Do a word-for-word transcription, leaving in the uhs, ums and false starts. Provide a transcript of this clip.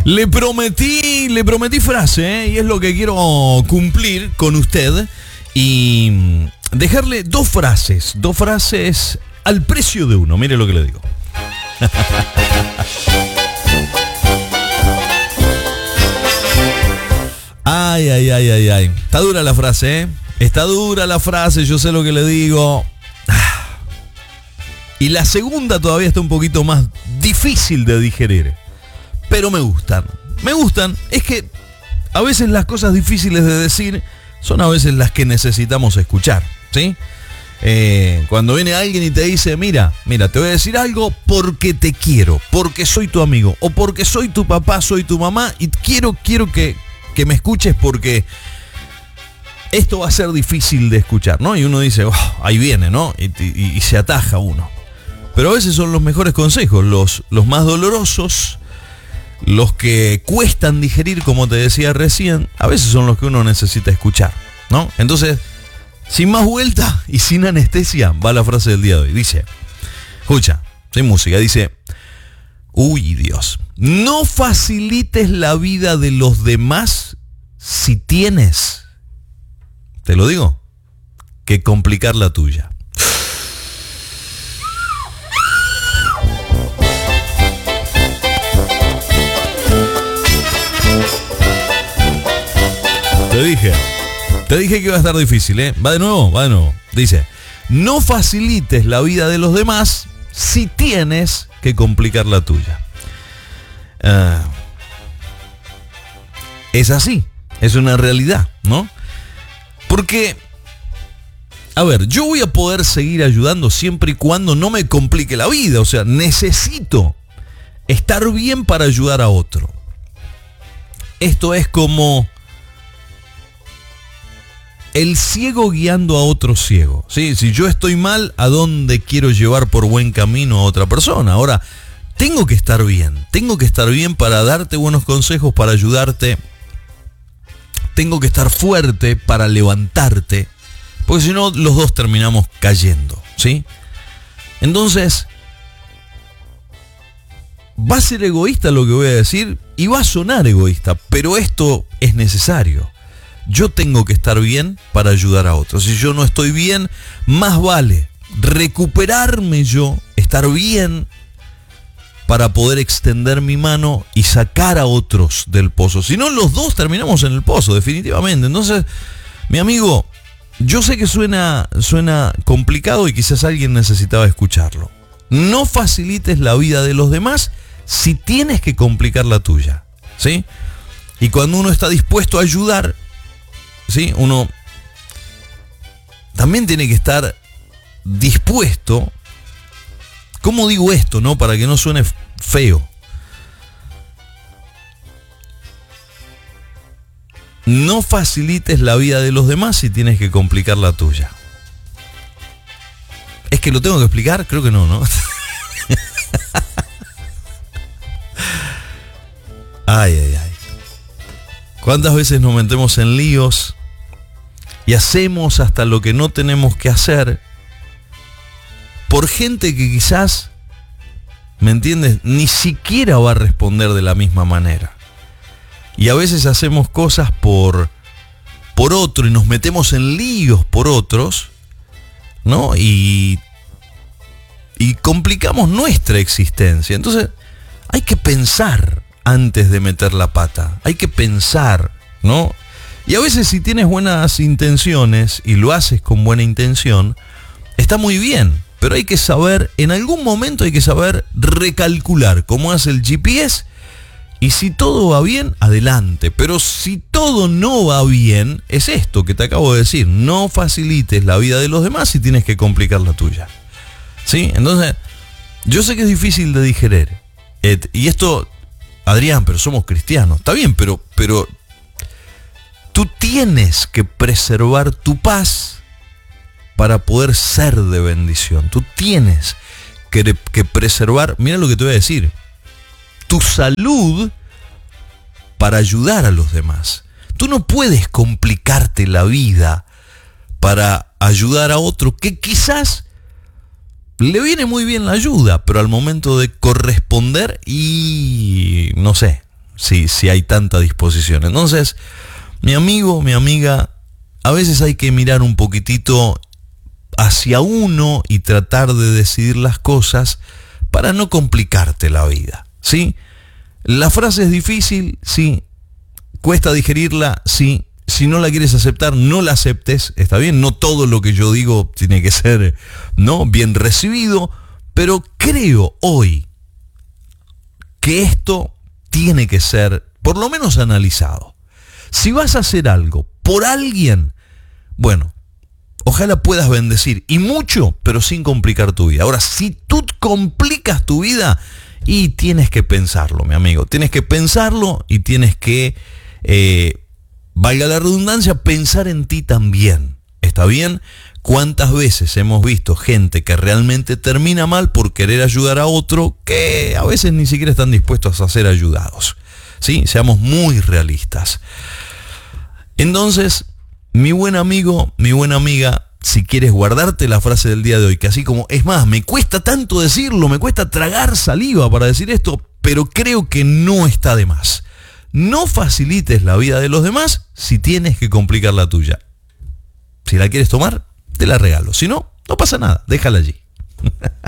Le prometí, le prometí frase, ¿eh? Y es lo que quiero cumplir con usted y dejarle dos frases, dos frases al precio de uno. Mire lo que le digo. Ay, ay, ay, ay, ay. Está dura la frase, ¿eh? Está dura la frase, yo sé lo que le digo. Y la segunda todavía está un poquito más difícil de digerir. Pero me gustan. Me gustan. Es que a veces las cosas difíciles de decir son a veces las que necesitamos escuchar, ¿sí? Eh, cuando viene alguien y te dice, mira, mira, te voy a decir algo porque te quiero, porque soy tu amigo, o porque soy tu papá, soy tu mamá, y quiero, quiero que, que me escuches porque esto va a ser difícil de escuchar, ¿no? Y uno dice, oh, ahí viene, ¿no? Y, y, y se ataja uno. Pero a veces son los mejores consejos, los, los más dolorosos, los que cuestan digerir, como te decía recién, a veces son los que uno necesita escuchar, ¿no? Entonces, sin más vuelta y sin anestesia, va la frase del día de hoy. Dice, escucha, sin música, dice, uy Dios, no facilites la vida de los demás si tienes, te lo digo, que complicar la tuya. Te dije, te dije que iba a estar difícil, ¿eh? Va de nuevo, va de nuevo. Dice, no facilites la vida de los demás si tienes que complicar la tuya. Uh, es así, es una realidad, ¿no? Porque, a ver, yo voy a poder seguir ayudando siempre y cuando no me complique la vida. O sea, necesito estar bien para ayudar a otro. Esto es como el ciego guiando a otro ciego, ¿sí? Si yo estoy mal, ¿a dónde quiero llevar por buen camino a otra persona? Ahora, tengo que estar bien, tengo que estar bien para darte buenos consejos, para ayudarte. Tengo que estar fuerte para levantarte, porque si no, los dos terminamos cayendo, ¿sí? Entonces, va a ser egoísta lo que voy a decir y va a sonar egoísta, pero esto es necesario. Yo tengo que estar bien para ayudar a otros. Si yo no estoy bien, más vale recuperarme yo, estar bien para poder extender mi mano y sacar a otros del pozo. Si no, los dos terminamos en el pozo, definitivamente. Entonces, mi amigo, yo sé que suena, suena complicado y quizás alguien necesitaba escucharlo. No facilites la vida de los demás si tienes que complicar la tuya, ¿sí? Y cuando uno está dispuesto a ayudar, ¿sí? Uno también tiene que estar dispuesto. ¿Cómo digo esto, no? Para que no suene feo. No facilites la vida de los demás si tienes que complicar la tuya. ¿Es que lo tengo que explicar? Creo que no, ¿no? Ay, ay, ay. ¿Cuántas veces nos metemos en líos y hacemos hasta lo que no tenemos que hacer por gente que quizás, ¿me entiendes?, ni siquiera va a responder de la misma manera? Y a veces hacemos cosas por, por otro y nos metemos en líos por otros, ¿no? Y, y complicamos nuestra existencia. Entonces, hay que pensar antes de meter la pata. Hay que pensar, ¿no? Y a veces si tienes buenas intenciones y lo haces con buena intención, está muy bien. Pero hay que saber, en algún momento hay que saber recalcular cómo hace el G P S. Y si todo va bien, adelante. Pero si todo no va bien, es esto que te acabo de decir. No facilites la vida de los demás si tienes que complicar la tuya, ¿sí? Entonces, yo sé que es difícil de digerir. Y esto, Adrián, pero somos cristianos. Está bien, pero, pero tú tienes que preservar tu paz para poder ser de bendición. Tú tienes que, que preservar, mira lo que te voy a decir, tu salud para ayudar a los demás. Tú no puedes complicarte la vida para ayudar a otro que quizás le viene muy bien la ayuda, pero al momento de corresponder y no sé, si, si hay tanta disposición. Entonces, mi amigo, mi amiga, a veces hay que mirar un poquitito hacia uno y tratar de decidir las cosas para no complicarte la vida, ¿sí? La frase es difícil, sí. Cuesta digerirla, sí. Si no la quieres aceptar, no la aceptes, está bien. No todo lo que yo digo tiene que ser, ¿no?, bien recibido, pero creo hoy que esto tiene que ser por lo menos analizado. Si vas a hacer algo por alguien, bueno, ojalá puedas bendecir, y mucho, pero sin complicar tu vida. Ahora, si tú complicas tu vida, y tienes que pensarlo, mi amigo, tienes que pensarlo y tienes que, eh, valga la redundancia, pensar en ti también, ¿está bien? ¿Cuántas veces hemos visto gente que realmente termina mal por querer ayudar a otro que a veces ni siquiera están dispuestos a ser ayudados? ¿Sí? Seamos muy realistas. Entonces, mi buen amigo, mi buena amiga, si quieres guardarte la frase del día de hoy, que así como, es más, me cuesta tanto decirlo, me cuesta tragar saliva para decir esto, pero creo que no está de más. No facilites la vida de los demás si tienes que complicar la tuya. Si la quieres tomar, te la regalo. Si no, no pasa nada, déjala allí.